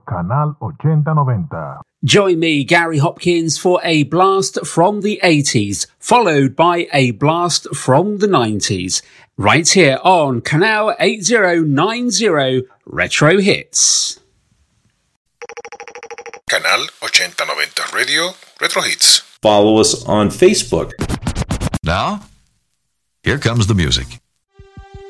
Canal 8090. Join me, Gary Hopkins, for a blast from the 80s, followed by a blast from the 90s, right here on Canal 8090 Retro Hits. Canal 8090 Radio Retro Hits. Follow us on Facebook. Now, here comes the music.